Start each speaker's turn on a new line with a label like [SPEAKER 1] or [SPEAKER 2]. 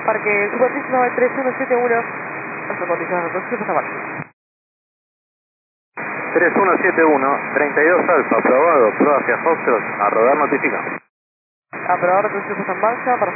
[SPEAKER 1] Parque Superfície 3171. Nuestro condiciones de proceso está mal.
[SPEAKER 2] 3171, 32 Alfa, aprobado, prueba hacia Foxtrot, a rodar notifica.
[SPEAKER 1] Aprobado, proceso está en marcha. Para